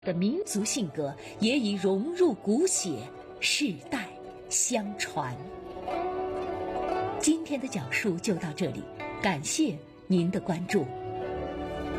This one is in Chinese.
的民族性格也已融入骨血，世代相传。今天的讲述就到这里，感谢您的关注。